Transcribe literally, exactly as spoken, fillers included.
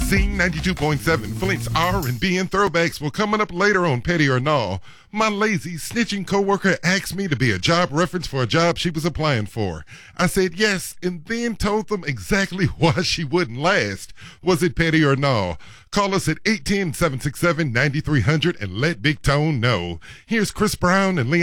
Z ninety-two point seven, Flint's R and B and throwbacks will coming up later on Petty or Null. My lazy, snitching coworker asked me to be a job reference for a job she was applying for. I said yes, and then told them exactly why she wouldn't last. Was it Petty or Null? Call us at eight one zero, seven six seven, nine three zero zero and let Big Tone know. Here's Chris Brown and Leon.